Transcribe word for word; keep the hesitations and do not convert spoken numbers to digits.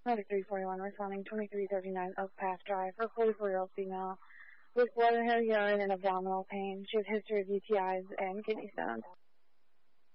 ninety-three forty-one, responding twenty-three thirty-nine Oak Path Drive for a forty-four-year-old female with blood in her urine and abdominal pain. She has a history of U T Is and kidney stones.